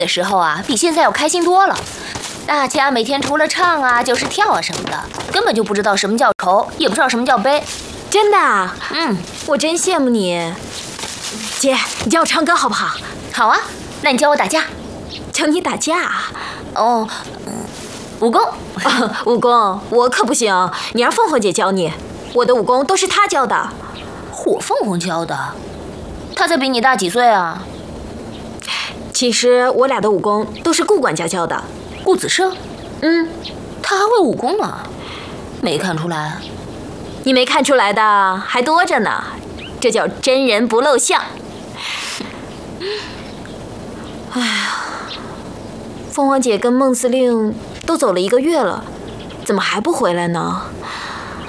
的时候啊，比现在要开心多了。大家每天除了唱啊，就是跳啊什么的，根本就不知道什么叫愁，也不知道什么叫悲。 真的啊？ 嗯， 我真羡慕你。姐，你教我唱歌好不好？ 好啊，那你教我打架。 教你打架啊？ 哦，武功。 武功我可不行，你让凤凰姐教你。我的武功都是她教的。 火凤凰教的？她才比你大几岁啊？ 其实我俩的武功都是顾管家教的。 顾子胜？ 嗯， 他还会武功呢，没看出来。 你没看出来的还多着呢，这叫真人不露相。哎呀，凤凰姐跟孟司令都走了1个月了，怎么还不回来呢？